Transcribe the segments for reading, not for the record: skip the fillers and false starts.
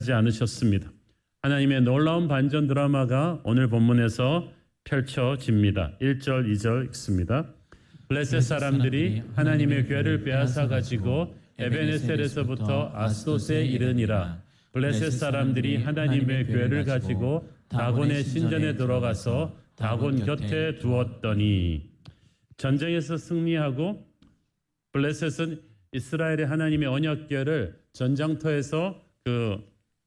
하지 않으셨습니다. 하나님의 놀라운 반전 드라마가 오늘 본문에서 펼쳐집니다. 1절, 2절 읽습니다. 블레셋 사람들이 하나님의 궤를 빼앗아 가지고 에베네셀에서부터 아스돗에 이르니라. 블레셋 사람들이 하나님의 궤를 가지고 다곤의 신전에 들어가서 다곤 곁에 두었더니, 전쟁에서 승리하고 블레셋은 이스라엘의 하나님의 언약궤를 전장터에서 그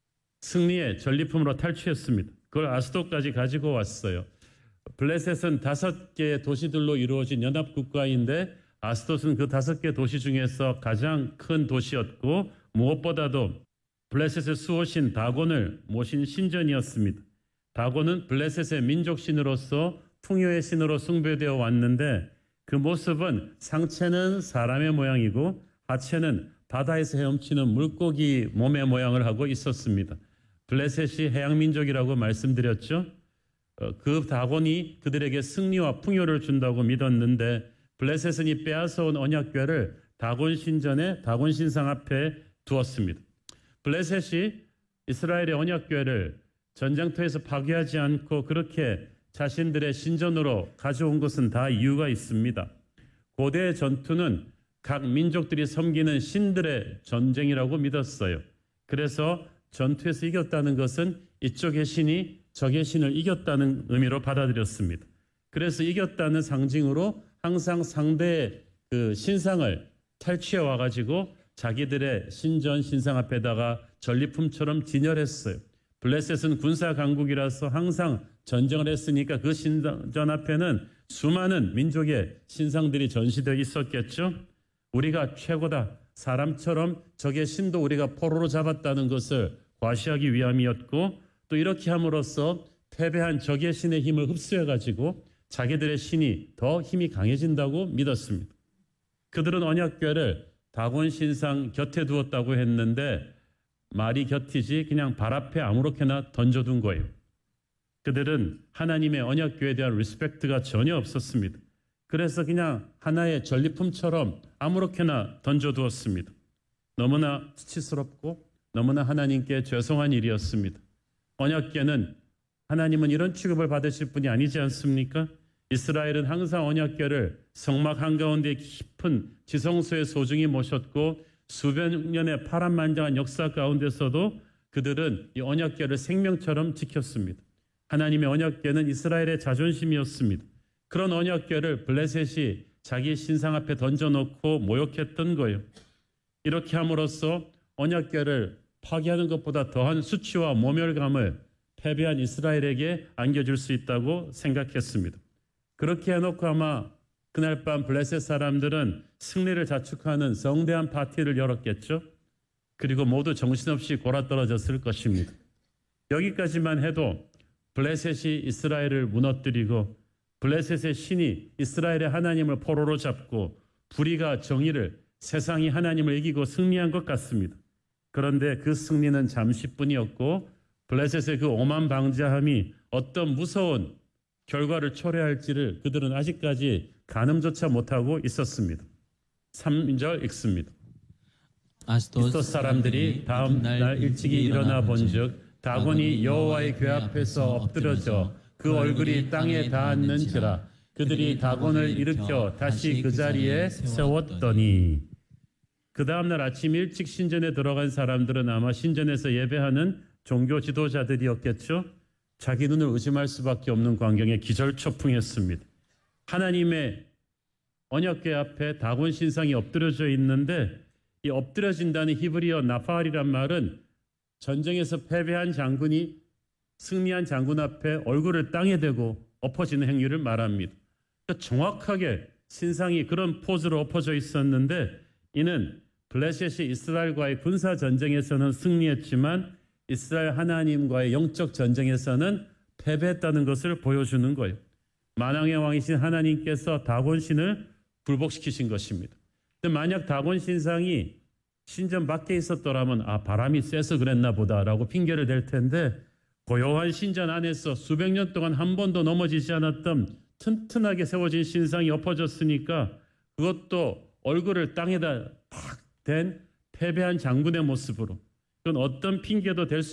승리의 전리품으로 탈취했습니다. 그걸 아스돗까지 가지고 왔어요. 블레셋은 5개의 도시들로 이루어진 연합국가인데 아스돗은 그 5개 도시 중에서 가장 큰 도시였고, 무엇보다도 블레셋의 수호신 다곤을 모신 신전이었습니다. 다곤은 블레셋의 민족신으로서 풍요의 신으로 숭배되어 왔는데, 그 모습은 상체는 사람의 모양이고 하체는 바다에서 헤엄치는 물고기 몸의 모양을 하고 있었습니다. 블레셋이 해양민족이라고 말씀드렸죠. 그 다곤이 그들에게 승리와 풍요를 준다고 믿었는데, 블레셋은 이 빼앗아온 언약궤를 다곤 신전에 다곤 신상 앞에 두었습니다. 블레셋이 이스라엘의 언약궤를 전장터에서 파괴하지 않고 그렇게 자신들의 신전으로 가져온 것은 다 이유가 있습니다. 고대 전투는 각 민족들이 섬기는 신들의 전쟁이라고 믿었어요. 그래서 전투에서 이겼다는 것은 이쪽의 신이 적의 신을 이겼다는 의미로 받아들였습니다. 그래서 이겼다는 상징으로 항상 상대의 그 신상을 탈취해 와가지고 자기들의 신전 신상 앞에다가 전리품처럼 진열했어요. 블레셋은 군사 강국이라서 항상 전쟁을 했으니까 그 신전 앞에는 수많은 민족의 신상들이 전시되어 있었겠죠. 우리가 최고다, 사람처럼 적의 신도 우리가 포로로 잡았다는 것을 과시하기 위함이었고, 또 이렇게 함으로써 패배한 적의 신의 힘을 흡수해가지고 자기들의 신이 더 힘이 강해진다고 믿었습니다. 그들은 언약궤를 다곤 신상 곁에 두었다고 했는데 말이 곁이지 그냥 발 앞에 아무렇게나 던져둔 거예요. 그들은 하나님의 언약궤에 대한 리스펙트가 전혀 없었습니다. 그래서 그냥 하나의 전리품처럼 아무렇게나 던져두었습니다. 너무나 수치스럽고 너무나 하나님께 죄송한 일이었습니다. 언약궤는, 하나님은 이런 취급을 받으실 분이 아니지 않습니까? 이스라엘은 항상 언약궤를 성막 한가운데 깊은 지성소에 소중히 모셨고, 수백 년의 파란만장한 역사 가운데서도 그들은 이 언약궤를 생명처럼 지켰습니다. 하나님의 언약궤는 이스라엘의 자존심이었습니다. 그런 언약궤를 블레셋이 자기 신상 앞에 던져놓고 모욕했던 거예요. 이렇게 함으로써 언약궤를 파괴하는 것보다 더한 수치와 모멸감을 패배한 이스라엘에게 안겨줄 수 있다고 생각했습니다. 그렇게 해놓고 아마 그날 밤 블레셋 사람들은 승리를 자축하는 성대한 파티를 열었겠죠. 그리고 모두 정신없이 골아떨어졌을 것입니다. 여기까지만 해도 블레셋이 이스라엘을 무너뜨리고 블레셋의 신이 이스라엘의 하나님을 포로로 잡고 불의가 정의를, 세상이 하나님을 이기고 승리한 것 같습니다. 그런데 그 승리는 잠시뿐이었고 블레셋의 그 오만방자함이 어떤 무서운 결과를 초래할지를 그들은 아직까지 가늠조차 못하고 있었습니다. 3절 읽습니다. 아스돗 사람들이 다음 날 일찍이 일어나 본즉 다곤이 여호와의 궤 앞에서 엎드려져 그 얼굴이 땅에 닿았는지라. 그들이 다곤을 일으켜 다시 그 자리에 세웠더니, 그 다음날 아침 일찍 신전에 들어간 사람들은 아마 신전에서 예배하는 종교 지도자들이었겠죠. 자기 눈을 의심할 수밖에 없는 광경에 기절초풍했습니다. 하나님의 언약궤 앞에 다곤 신상이 엎드려져 있는데, 이 엎드려진다는 히브리어 나팔이란 말은 전쟁에서 패배한 장군이 승리한 장군 앞에 얼굴을 땅에 대고 엎어지는 행위를 말합니다. 그러니까 정확하게 신상이 그런 포즈로 엎어져 있었는데, 이는 블레셋이 이스라엘과의 군사 전쟁에서는 승리했지만 이스라엘 하나님과의 영적 전쟁에서는 패배했다는 것을 보여주는 거예요. 만왕의 왕이신 하나님께서 다곤 신을 굴복시키신 것입니다. 근데 만약 다곤 신상이 신전 밖에 있었더라면 바람이 세서 그랬나 보다라고 핑계를 댈 텐데, 고요한 신전 안에서 수백 년 동안 한 번도 넘어지지 않았던 튼튼하게 세워진 신상이 엎어졌으니까 그것도 얼굴을 땅에다 탁 댄 패배한 장군의 모습으로, 그건 어떤 핑계도 될 수